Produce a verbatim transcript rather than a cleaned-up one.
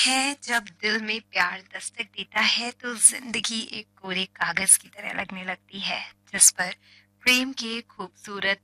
है जब दिल में प्यार दस्तक देता है तो जिंदगी एक कोरे कागज की तरह लगने लगती है जिस पर प्रेम के खूबसूरत